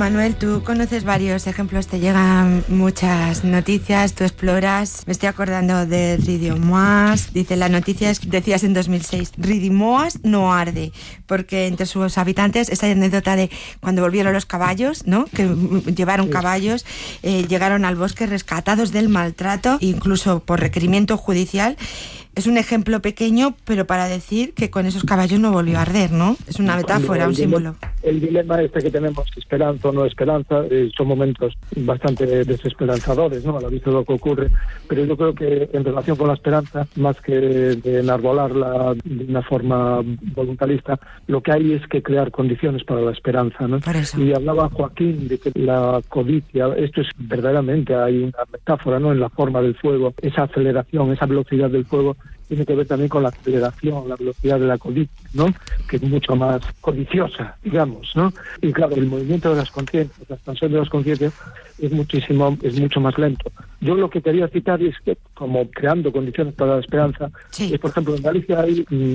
Manuel, tú conoces varios ejemplos, te llegan muchas noticias, tú exploras. Me estoy acordando de Ridimoas. Dice, la noticia decías en 2006, Ridimoas no arde, porque entre sus habitantes, esa anécdota de cuando volvieron los caballos, ¿no? Que llevaron caballos, llegaron al bosque rescatados del maltrato, incluso por requerimiento judicial. Es un ejemplo pequeño, pero para decir que con esos caballos no volvió a arder, ¿no? Es una metáfora, un símbolo. El dilema que tenemos, esperanza o no esperanza, son momentos bastante desesperanzadores, ¿no? A la vista de lo que ocurre, pero yo creo que en relación con la esperanza, más que de enarbolarla de una forma voluntarista, lo que hay es que crear condiciones para la esperanza, ¿no? Y hablaba Joaquín de que la codicia, esto es verdaderamente, hay una metáfora, ¿no? En la forma del fuego, esa aceleración, esa velocidad del fuego, tiene que ver también con la aceleración, la velocidad de la codicia, ¿no? Que es mucho más codiciosa, digamos, ¿no? Y claro, el movimiento de las conciencias, la expansión de las conciencias es mucho más lento. Yo lo que quería citar es que, como creando condiciones para la esperanza, es, por ejemplo, en Galicia hay un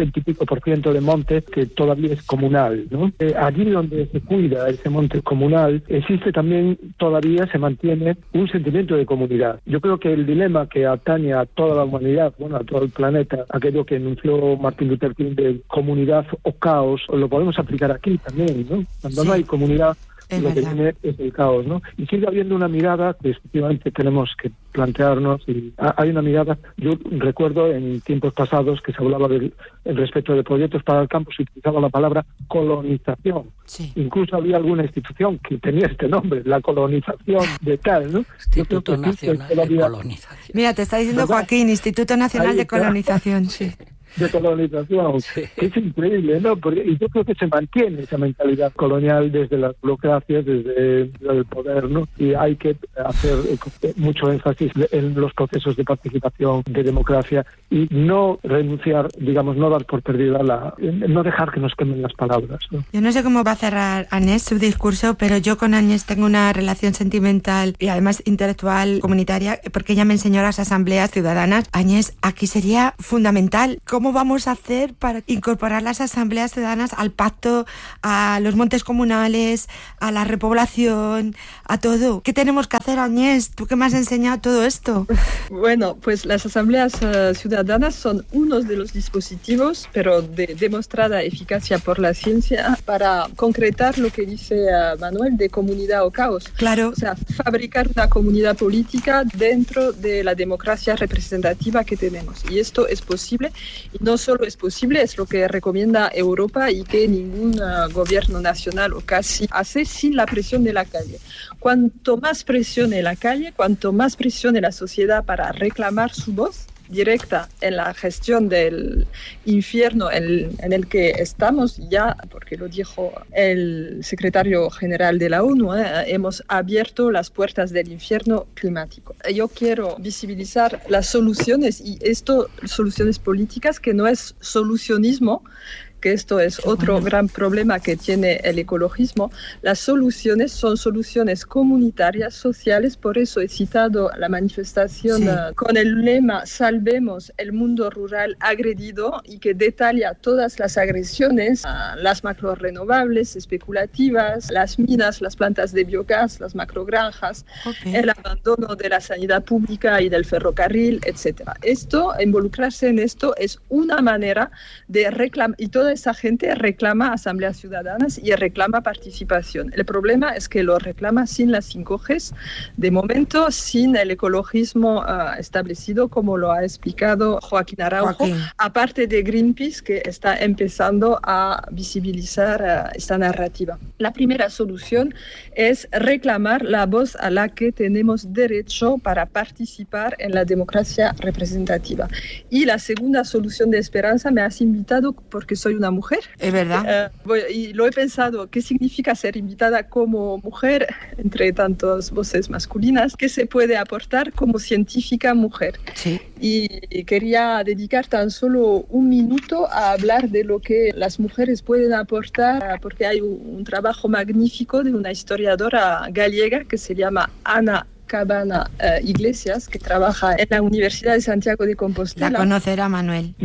20% de monte que todavía es comunal, ¿no? Allí donde se cuida ese monte comunal, existe también, todavía se mantiene un sentimiento de comunidad. Yo creo que el dilema que atañe a toda la humanidad, bueno, a todo el planeta, aquello que enunció Martin Luther King de comunidad o caos, lo podemos aplicar aquí también, ¿no? Cuando no hay comunidad, lo que viene es el caos, ¿no? Y sigue habiendo una mirada que efectivamente tenemos que plantearnos, y hay una mirada, yo recuerdo en tiempos pasados que se hablaba respecto de proyectos para el campo, se utilizaba la palabra colonización. Incluso había alguna institución que tenía este nombre, la colonización de tal, ¿no? Instituto Nacional de Colonización. Mira, te está diciendo Joaquín, Instituto Nacional de Colonización, de colonización. Es increíble, ¿no? Y yo creo que se mantiene esa mentalidad colonial desde las burocracias, desde el poder, ¿no? Y hay que hacer mucho énfasis en los procesos de participación, de democracia, y no renunciar, digamos, no dar por perdida no dejar que nos quemen las palabras, ¿no? Yo no sé cómo va a cerrar Agnès su discurso, pero yo con Agnès tengo una relación sentimental y además intelectual, comunitaria, porque ella me enseñó las asambleas ciudadanas. Agnès, aquí sería fundamental. ¿Cómo vamos a hacer para incorporar las asambleas ciudadanas al pacto, a los montes comunales, a la repoblación, a todo? ¿Qué tenemos que hacer, Agnès? ¿Tú que me has enseñado todo esto? Bueno, pues las asambleas ciudadanas son uno de los dispositivos, pero de demostrada eficacia por la ciencia, para concretar lo que dice Manuel de comunidad o caos. Claro. O sea, fabricar una comunidad política dentro de la democracia representativa que tenemos. Y esto es posible. Y no solo es posible, es lo que recomienda Europa y que ningún gobierno nacional o casi hace sin la presión de la calle. Cuanto más presione la calle, cuanto más presione la sociedad para reclamar su voz directa en la gestión del infierno en el que estamos ya, porque lo dijo el secretario general de la ONU, hemos abierto las puertas del infierno climático. Yo quiero visibilizar las soluciones, y esto, soluciones políticas, que no es solucionismo, que esto es otro gran problema que tiene el ecologismo. Las soluciones son soluciones comunitarias, sociales, por eso he citado la manifestación con el lema "Salvemos el mundo rural agredido", y que detalla todas las agresiones, las macrorenovables especulativas, las minas, las plantas de biogás, las macrogranjas, el abandono de la sanidad pública y del ferrocarril, etc. Involucrarse en esto es una manera de reclamar, y toda esa gente reclama asambleas ciudadanas y reclama participación. El problema es que lo reclama sin las 5Gs, de momento sin el ecologismo establecido, como lo ha explicado Joaquín Araujo, aparte de Greenpeace, que está empezando a visibilizar esta narrativa. La primera solución es reclamar la voz a la que tenemos derecho para participar en la democracia representativa. Y la segunda solución de esperanza, me has invitado porque soy una mujer. Es verdad. Y lo he pensado, ¿qué significa ser invitada como mujer entre tantas voces masculinas? ¿Qué se puede aportar como científica mujer? Sí. Y quería dedicar tan solo un minuto a hablar de lo que las mujeres pueden aportar, porque hay un trabajo magnífico de una historiadora gallega que se llama Ana Cabana Iglesias, que trabaja en la Universidad de Santiago de Compostela. La conocerá Manuel.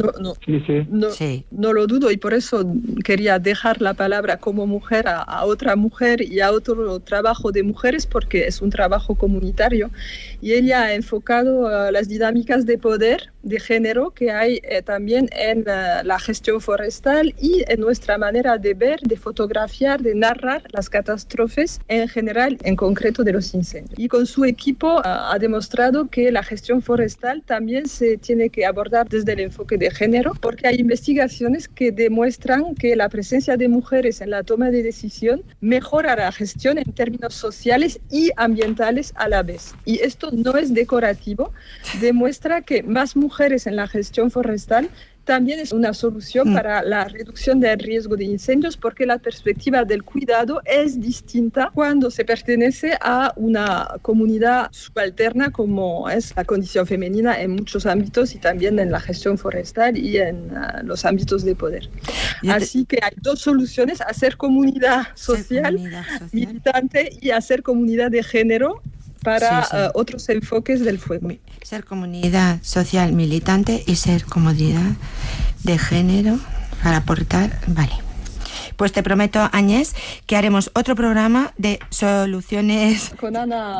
No lo dudo, y por eso quería dejar la palabra como mujer a otra mujer y a otro trabajo de mujeres, porque es un trabajo comunitario, y ella ha enfocado las dinámicas de poder, de género que hay también en la gestión forestal y en nuestra manera de ver, de fotografiar, de narrar las catástrofes en general, en concreto de los incendios. Y con su equipo ha demostrado que la gestión forestal también se tiene que abordar desde el enfoque de género, porque hay investigaciones que demuestran que la presencia de mujeres en la toma de decisión mejora la gestión en términos sociales y ambientales a la vez. Y esto no es decorativo, demuestra que más mujeres en la gestión forestal también es una solución para la reducción del riesgo de incendios, porque la perspectiva del cuidado es distinta cuando se pertenece a una comunidad subalterna, como es la condición femenina en muchos ámbitos y también en la gestión forestal y en los ámbitos de poder. Así que hay dos soluciones: hacer comunidad social, militante, y hacer comunidad de género para otros enfoques del fuego. Ser comunidad social militante y ser comunidad de género para aportar. Vale. Pues te prometo, Agnès, que haremos otro programa de soluciones con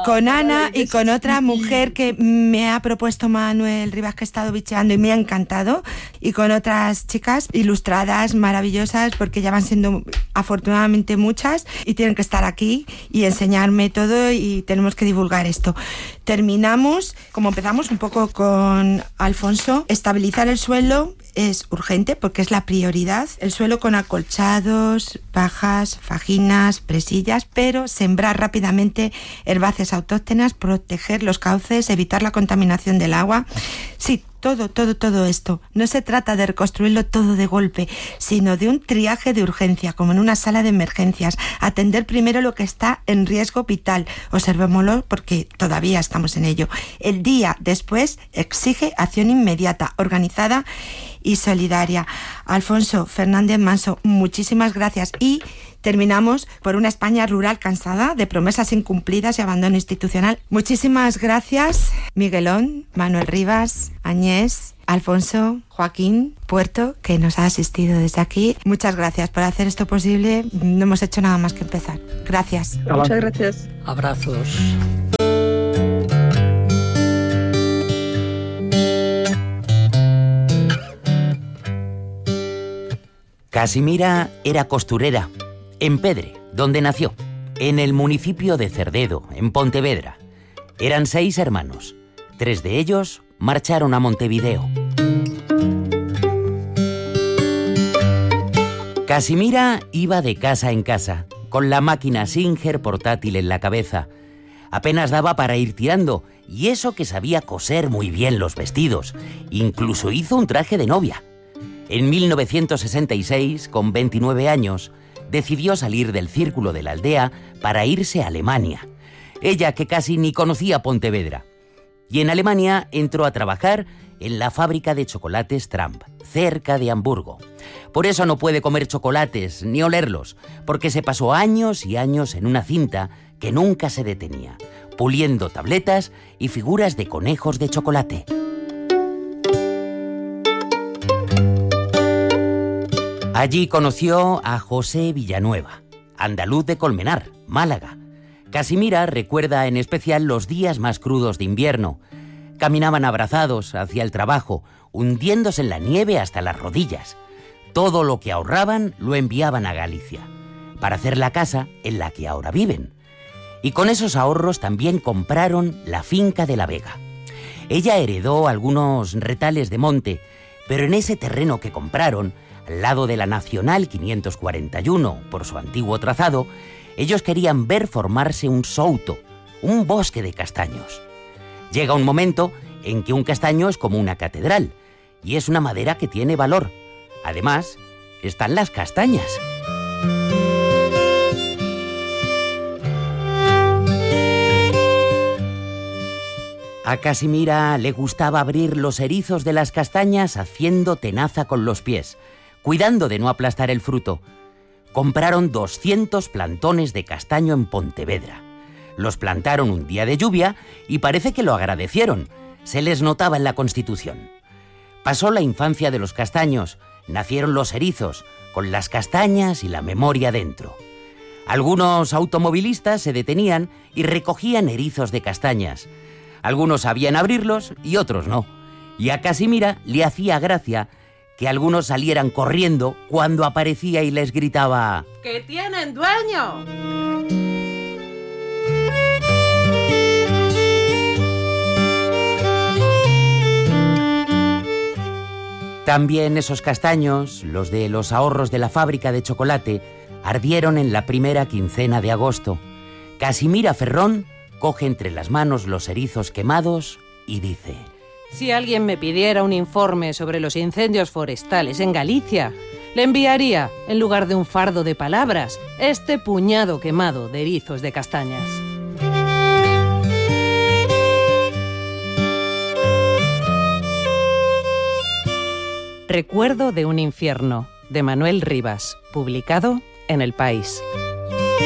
Ana y con otra mujer que me ha propuesto Manuel Rivas, que he estado bicheando y me ha encantado, y con otras chicas ilustradas maravillosas, porque ya van siendo afortunadamente muchas y tienen que estar aquí y enseñarme todo, y tenemos que divulgar esto. Terminamos, como empezamos, un poco con Alfonso. Estabilizar el suelo es urgente porque es la prioridad. El suelo con acolchados, pajas, fajinas, presillas, pero sembrar rápidamente herbáceas autóctonas, proteger los cauces, evitar la contaminación del agua. Sí, todo esto. No se trata de reconstruirlo todo de golpe, sino de un triaje de urgencia, como en una sala de emergencias. Atender primero lo que está en riesgo vital. Observémoslo porque todavía estamos en ello. El día después exige acción inmediata, organizada y solidaria. Alfonso Fernández Manso, muchísimas gracias. Y terminamos por una España rural cansada de promesas incumplidas y abandono institucional. Muchísimas gracias, Miguelón, Manuel Rivas, Agnès, Alfonso, Joaquín Puerto, que nos ha asistido desde aquí. Muchas gracias por hacer esto posible. No hemos hecho nada más que empezar. Gracias. Muchas gracias. Abrazos. Casimira era costurera en Pedre, donde nació, en el municipio de Cerdedo, en Pontevedra. Eran 6 hermanos. 3 de ellos marcharon a Montevideo. Casimira iba de casa en casa, con la máquina Singer portátil en la cabeza. Apenas daba para ir tirando, y eso que sabía coser muy bien los vestidos. Incluso hizo un traje de novia. En 1966, con 29 años, decidió salir del círculo de la aldea para irse a Alemania. Ella, que casi ni conocía Pontevedra. Y en Alemania entró a trabajar en la fábrica de chocolates Trump, cerca de Hamburgo. Por eso no puede comer chocolates ni olerlos, porque se pasó años y años en una cinta que nunca se detenía, puliendo tabletas y figuras de conejos de chocolate. Allí conoció a José Villanueva, andaluz de Colmenar, Málaga. Casimira recuerda en especial los días más crudos de invierno. Caminaban abrazados hacia el trabajo, hundiéndose en la nieve hasta las rodillas. Todo lo que ahorraban lo enviaban a Galicia, para hacer la casa en la que ahora viven. Y con esos ahorros también compraron la finca de La Vega. Ella heredó algunos retales de monte, pero en ese terreno que compraron, al lado de la Nacional 541, por su antiguo trazado, ellos querían ver formarse un souto, un bosque de castaños. Llega un momento en que un castaño es como una catedral, y es una madera que tiene valor. Además, están las castañas. A Casimira le gustaba abrir los erizos de las castañas haciendo tenaza con los pies, cuidando de no aplastar el fruto. Compraron 200 plantones de castaño en Pontevedra. Los plantaron un día de lluvia y parece que lo agradecieron. Se les notaba en la Constitución. Pasó la infancia de los castaños, nacieron los erizos, con las castañas y la memoria dentro. Algunos automovilistas se detenían y recogían erizos de castañas. Algunos sabían abrirlos y otros no. Y a Casimira le hacía gracia que algunos salieran corriendo cuando aparecía y les gritaba: ¡Que tienen dueño! También esos castaños, los de los ahorros de la fábrica de chocolate, ardieron en la primera quincena de agosto. Casimira Ferrón coge entre las manos los erizos quemados y dice: Si alguien me pidiera un informe sobre los incendios forestales en Galicia, le enviaría, en lugar de un fardo de palabras, este puñado quemado de erizos de castañas. Recuerdo de un infierno, de Manuel Rivas, publicado en El País.